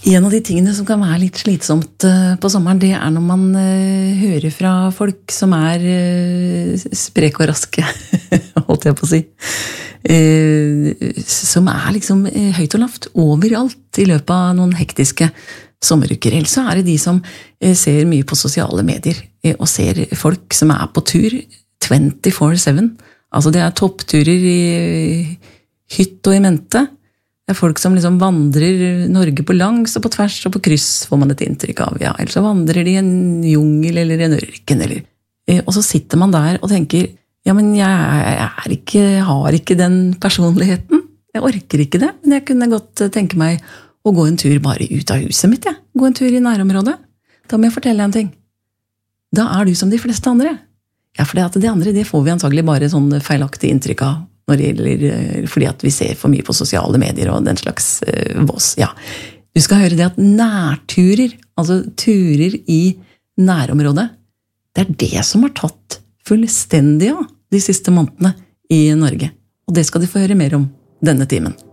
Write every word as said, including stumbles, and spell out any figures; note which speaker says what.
Speaker 1: En av de tingene som kan være litt slitsomt på sommeren, det er når man hører fra folk som er sprek og raske, holdt jeg på å si. Som er liksom høyt og lavt overalt i løpet av noen hektiske sommeruker. Ellers så er det de som ser mye på sosiale medier og ser folk som er på tur twenty-four seven. Altså det er toppturer i hytt og i mente. Det er folk som liksom vandrer Norge på langs og på tvers og på kryss, får man et inntrykk av. Ja, eller så vandrer de i en jungel eller en ørken. Eller. Og så sitter man der og tenker, ja, men jeg, er ikke, jeg har ikke den personligheten. Jeg orker ikke det, men jeg kunne godt tenke meg å gå en tur bare ut av huset mitt. Ja. Gå en tur i nærområdet. Da må jeg fortelle en ting. Da er du som de fleste andre. Ja, for det at det andre, det får vi antagelig bare sånn feilaktig inntrykk av. Når det gjelder, fordi at vi ser for mye på sosiale medier og den slags uh, vås. Ja. Du skal høre det at nærturer, altså turer i nærområdet, det er det som har tatt fullstendig av de siste månedene i Norge. Og det skal du få høre mer om denne timen.